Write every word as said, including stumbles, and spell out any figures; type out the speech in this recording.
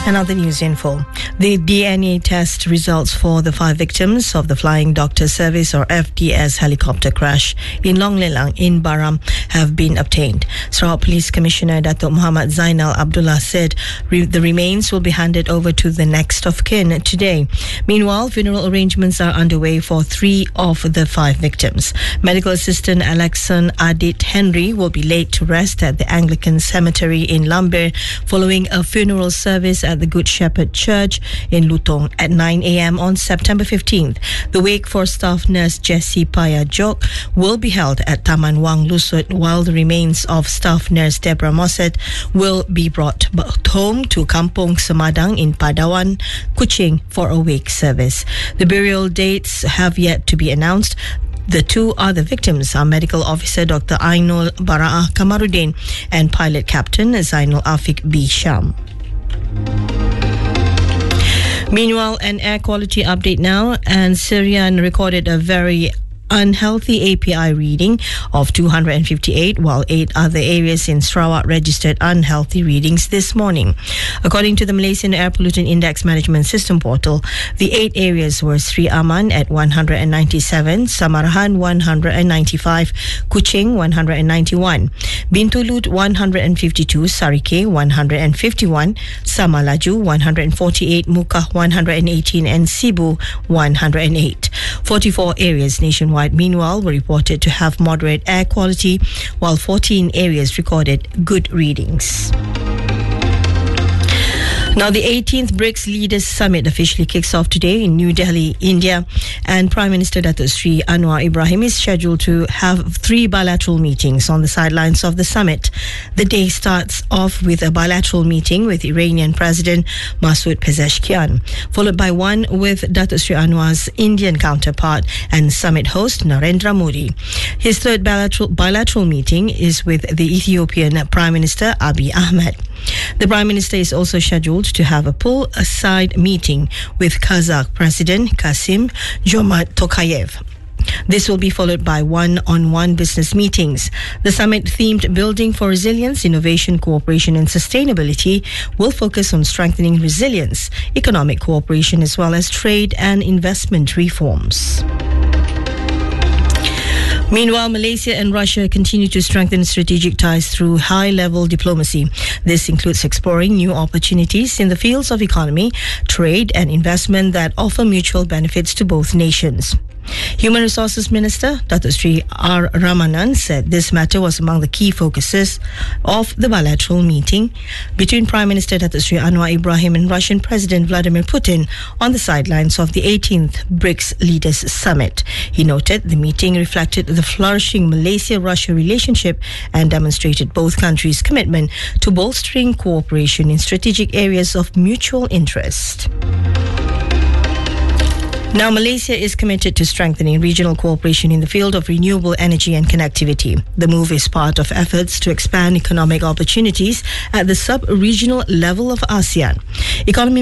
And other news info. The D N A test results for the five victims of the Flying Doctor Service or F D S helicopter crash in Long Lelang in Baram have been obtained. Sarawak Police Commissioner Datuk Muhammad Zainal Abdullah said re- the remains will be handed over to the next of kin today. Meanwhile, funeral arrangements are underway for three of the five victims. Medical Assistant Alexon Adit Henry will be laid to rest at the Anglican Cemetery in Lambir following a funeral service at the Good Shepherd Church in Lutong at nine a.m. on September fifteenth. The wake for staff nurse Jessie Paya Jok will be held at Taman Wang Lusut, while the remains of staff nurse Deborah Mosset will be brought home to Kampung Semadang in Padawan, Kuching for a wake service. The burial dates have yet to be announced. The two other victims are Medical Officer Doctor Ainul Bara'ah Kamaruddin and Pilot Captain Zainul Afiq B. Sham. Meanwhile, an air quality update now, and Syrian recorded a very unhealthy A P I reading of two hundred fifty-eight, while eight other areas in Sarawak registered unhealthy readings this morning. According to the Malaysian Air Pollutant Index Management System portal, the eight areas were Sri Aman at one hundred ninety-seven, Samarahan one hundred ninety-five, Kuching one hundred ninety-one, Bintulut one hundred fifty-two, Sarike one hundred fifty-one, Samalaju one hundred forty-eight, Mukah one hundred eighteen and Sibu one hundred eight. forty-four areas nationwide meanwhile were reported to have moderate air quality, while fourteen areas recorded good readings. Now, the eighteenth BRICS Leaders Summit officially kicks off today in New Delhi, India, and Prime Minister Datuk Sri Anwar Ibrahim is scheduled to have three bilateral meetings on the sidelines of the summit. The day starts off with a bilateral meeting with Iranian President Masoud Pezeshkian, followed by one with Datuk Sri Anwar's Indian counterpart and summit host Narendra Modi. His third bilateral, bilateral meeting is with the Ethiopian Prime Minister Abiy Ahmed. The Prime Minister is also scheduled to have a pull-aside meeting with Kazakh President Kasim Jomart Tokayev. This will be followed by one-on-one business meetings. The summit, themed Building for Resilience, Innovation, Cooperation and Sustainability, will focus on strengthening resilience, economic cooperation as well as trade and investment reforms. Meanwhile, Malaysia and Russia continue to strengthen strategic ties through high-level diplomacy. This includes exploring new opportunities in the fields of economy, trade and investment that offer mutual benefits to both nations. Human Resources Minister Datuk Sri R. Ramanan said this matter was among the key focuses of the bilateral meeting between Prime Minister Datuk Sri Anwar Ibrahim and Russian President Vladimir Putin on the sidelines of the eighteenth BRICS Leaders Summit. He noted the meeting reflected the flourishing Malaysia-Russia relationship and demonstrated both countries' commitment to bolstering cooperation in strategic areas of mutual interest. Now, Malaysia is committed to strengthening regional cooperation in the field of renewable energy and connectivity. The move is part of efforts to expand economic opportunities at the sub-regional level of ASEAN. Economy